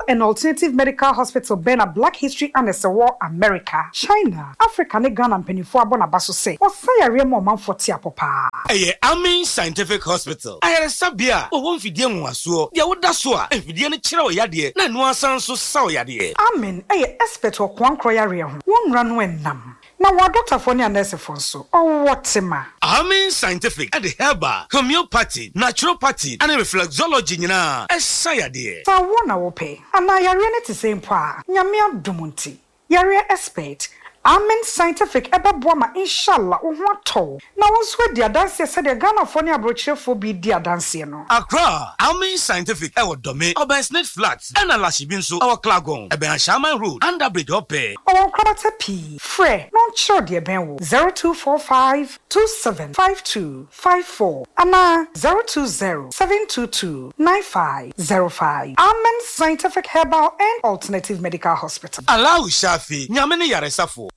and Alternative Medical Hospital been a Black History and a war America, China, Africa, ne Ghana penifo abona baso say. O say ya remo man for tia papa. Amin Scientific Hospital. Ayere sabia o won fidie nwaso. Dia woda so a fidie ne kire o yade na no asan so saw yade. Amen expert o kwankro yare ho. Won nra no enam. Na wa doctor for ne nurse for so. O wotima. Amin Scientific at the herbal, homeopathy, naturopathy, and reflexology nyina. Esayade. Sa wona wo pe. Ana yare ne te same pa. Nyame adumunti. Yare expert. Amen Scientific ebeboama inshallah ohwato na wonso dia dance se de Ghana for ne abrochefo bi dia dance no Accra Amen Scientific e wodome Obansnet Flats and Alashibi nso our Klagon e ben Shaman Road under bridge ope o kwabata p frɛ non chiro de ben wo 0245 275254 ana 020 722 9505 Amen Scientific Herbal and Alternative Medical Hospital Allow Shafi nyame ne yaresafo